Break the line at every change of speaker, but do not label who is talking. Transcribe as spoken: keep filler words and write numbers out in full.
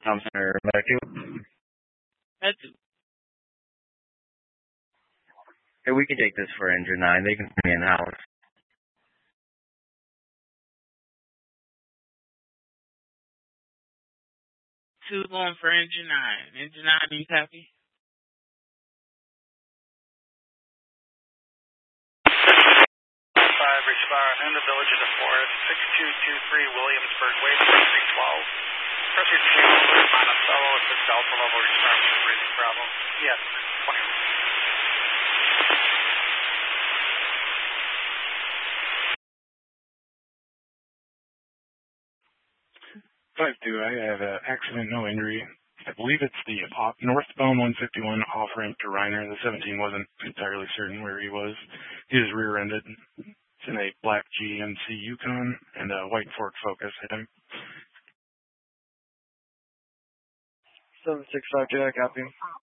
Tom Center Medical.
That's
Hey, we can take this for engine nine. They can put me in house.
two going for engine nine. Engine nine, are you happy?
Five, respond in the Village of the Forest, six two two three Williamsburg, wave three twelve. Pressure two, Monticello, it's a delta level respond for breathing problem. Yes.
five two, I have an accident, no injury. I believe it's the off, northbound one fifty-one off-ramp to Reiner. The seventeen wasn't entirely certain where he was. He was rear-ended. It's in a black G M C Yukon and a white Ford Focus, I think.
seven six five two, I copy.